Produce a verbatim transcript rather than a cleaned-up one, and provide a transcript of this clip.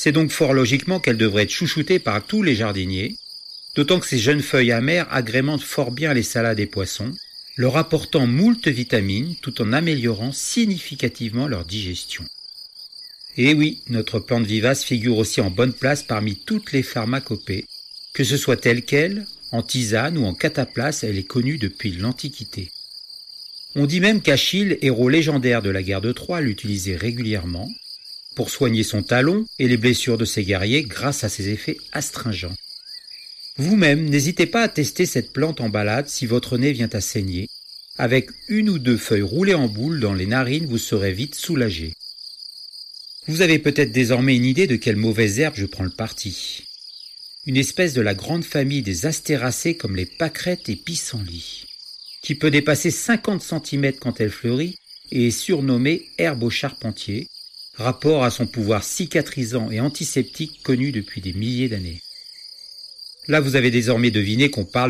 C'est donc fort logiquement qu'elle devrait être chouchoutée par tous les jardiniers, d'autant que ces jeunes feuilles amères agrémentent fort bien les salades et poissons, leur apportant moult vitamines tout en améliorant significativement leur digestion. Et oui, notre plante vivace figure aussi en bonne place parmi toutes les pharmacopées, que ce soit telle qu'elle, en tisane ou en cataplasme, elle est connue depuis l'Antiquité. On dit même qu'Achille, héros légendaire de la guerre de Troie, l'utilisait régulièrement pour soigner son talon et les blessures de ses guerriers grâce à ses effets astringents. Vous-même, n'hésitez pas à tester cette plante en balade si votre nez vient à saigner. Avec une ou deux feuilles roulées en boule dans les narines, vous serez vite soulagé. Vous avez peut-être désormais une idée de quelle mauvaise herbe je prends le parti. Une espèce de la grande famille des astéracées comme les pâquerettes et pissenlits, qui peut dépasser cinquante centimètres quand elle fleurit et est surnommée herbe au charpentier, rapport à son pouvoir cicatrisant et antiseptique connu depuis des milliers d'années. Là, vous avez désormais deviné qu'on parle